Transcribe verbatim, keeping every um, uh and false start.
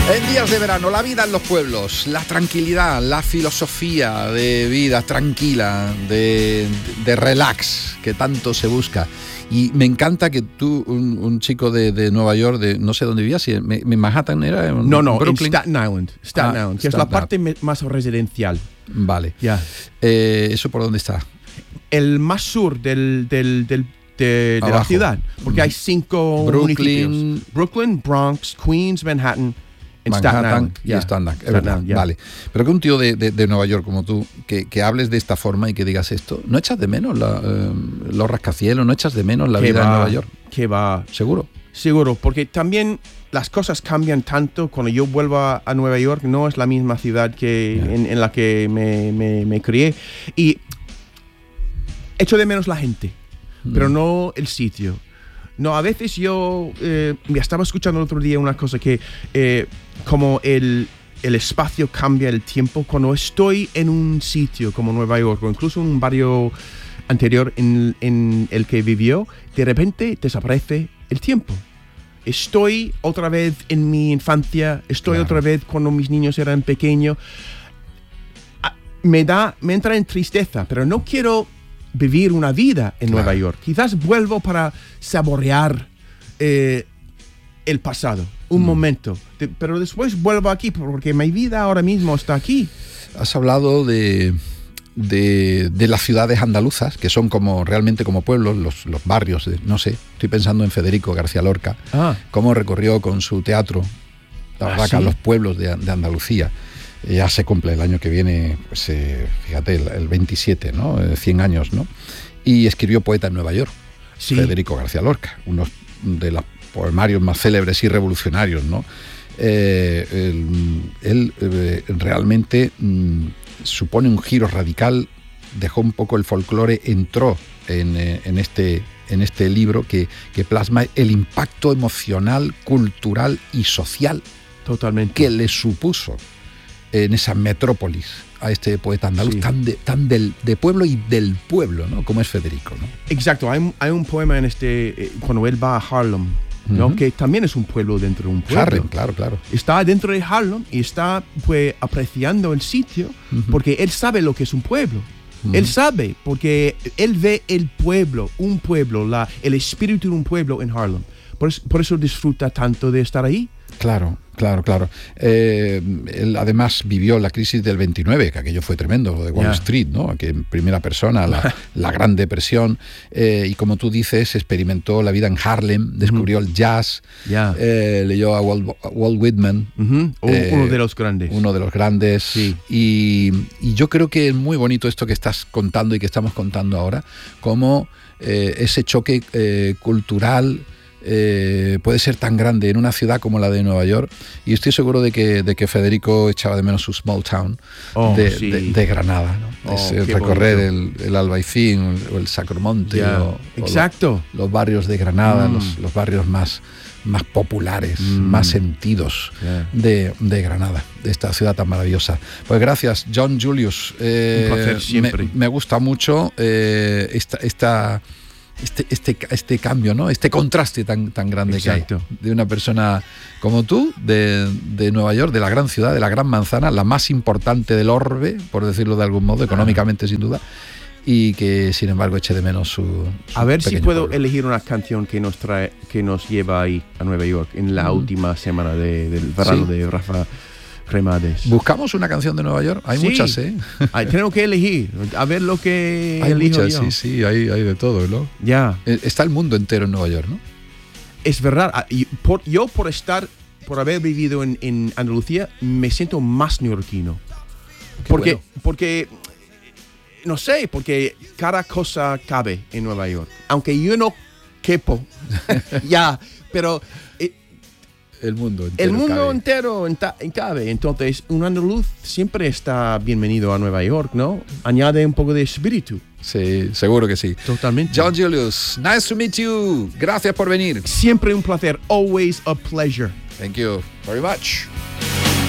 En días de verano, la vida en los pueblos, la tranquilidad, la filosofía de vida tranquila, de, de relax, que tanto se busca. Y me encanta que tú, un, un chico de, de Nueva York, de no sé dónde vivías, si en, en Manhattan era. En, no, no, en Brooklyn. en Staten Island, Staten ah, Island, que Staten es la parte me, más residencial. Vale. Ya. Yeah. Eh, ¿Eso por dónde está? El más sur del, del, del de, de la ciudad, porque hay cinco Brooklyn, municipios. Brooklyn, Bronx, Queens, Manhattan. En Manhattan y yeah. Staten Island, es verdad, yeah. Vale. Pero que un tío de, de, de Nueva York como tú, que, que hables de esta forma y que digas esto, ¿no echas de menos la, eh, los rascacielos? ¿No echas de menos la vida va, en Nueva York? Que va. ¿Seguro? Seguro, porque también las cosas cambian tanto. Cuando yo vuelvo a, a Nueva York, no es la misma ciudad que yeah. en, en la que me, me, me crié. Y echo de menos la gente, mm. pero no el sitio. No, a veces yo eh, me estaba escuchando el otro día una cosa que eh, como el, el espacio cambia el tiempo. Cuando estoy en un sitio como Nueva York o incluso un barrio anterior en, en el que vivió, de repente desaparece el tiempo. Estoy otra vez en mi infancia, estoy claro. otra vez cuando mis niños eran pequeños. Me da, me entra en tristeza, pero no quiero vivir una vida en claro. Nueva York. Quizás vuelvo para saborear eh, el pasado, un mm. momento, de, pero después vuelvo aquí porque mi vida ahora mismo está aquí. Has hablado de, de, de las ciudades andaluzas, que son como realmente como pueblos, los, los barrios, de, no sé, estoy pensando en Federico García Lorca, ah. cómo recorrió con su teatro la verdad, ¿sí? los pueblos de, de Andalucía. Ya se cumple el año que viene, pues, eh, fíjate, el, el veintisiete, ¿no? Eh, cien años, ¿no? Y escribió Poeta en Nueva York, sí. Federico García Lorca, uno de los poemarios más célebres y revolucionarios, ¿no? Eh, él él eh, realmente mm, supone un giro radical, dejó un poco el folclore, entró en, eh, en, este, en este libro que, que plasma el impacto emocional, cultural y social Totalmente. que le supuso en esa metrópolis a este poeta andaluz, sí. tan, de, tan del, de pueblo y del pueblo, ¿no? Como es Federico, ¿no? Exacto, hay un, hay un poema en este, eh, cuando él va a Harlem, ¿no? Uh-huh. Que también es un pueblo dentro de un pueblo. Harlem, claro, claro. Está dentro de Harlem y está pues apreciando el sitio uh-huh. porque él sabe lo que es un pueblo. Uh-huh. Él sabe, porque él ve el pueblo, un pueblo, la, el espíritu de un pueblo en Harlem. Por eso, por eso disfruta tanto de estar ahí. Claro, claro, claro. Eh, él además vivió la crisis del veintinueve, que aquello fue tremendo, lo de Wall yeah. Street, ¿no? Que en primera persona, la, la Gran Depresión, eh, y como tú dices, experimentó la vida en Harlem, descubrió uh-huh. el jazz, yeah. eh, leyó a Walt, Walt Whitman. Uh-huh. eh, uno de los grandes. Uno de los grandes. Sí. Y, y yo creo que es muy bonito esto que estás contando y que estamos contando ahora, como eh, ese choque eh, cultural Eh, puede ser tan grande en una ciudad como la de Nueva York, y estoy seguro de que, de que Federico echaba de menos su small town oh, de, sí. de, de Granada, ¿no? Oh, es el recorrer el, el Albaicín o el Sacromonte yeah. o, Exacto. o los, los barrios de Granada, mm. los, los barrios más, más populares, mm. más sentidos yeah. de, de Granada, de esta ciudad tan maravillosa. Pues gracias, John Julius. Eh, Un placer siempre. Me, me gusta mucho eh, esta... esta Este, este, este cambio, ¿no? Este contraste tan, tan grande Exacto. que hay de una persona como tú, de, de Nueva York, de la gran ciudad, de la gran manzana, la más importante del orbe, por decirlo de algún modo, económicamente sin duda, y que sin embargo eche de menos su, su A ver si puedo pueblo. elegir una canción que nos trae, que nos lleva ahí a Nueva York en la mm. última semana de, del verano, ¿sí? De Rafa Cremades. ¿Buscamos una canción de Nueva York? Hay sí. muchas, ¿eh? Hay, tenemos que elegir, a ver lo que hay elijo muchas, yo. sí, sí, hay, hay de todo, ¿no? Ya. Está el mundo entero en Nueva York, ¿no? Es verdad. Por, yo por estar, por haber vivido en, en Andalucía, me siento más neoyorquino. Qué porque, bueno. porque, no sé, porque cada cosa cabe en Nueva York. Aunque yo no quepo, ya, pero... El mundo entero. El mundo cabe. entero enta- cabe. Entonces, un andaluz siempre está bienvenido a Nueva York, ¿no? Añade un poco de espíritu. Sí, seguro que sí. Totalmente. John Julius, nice to meet you. Gracias por venir. Siempre un placer. Always a pleasure. Thank you very much.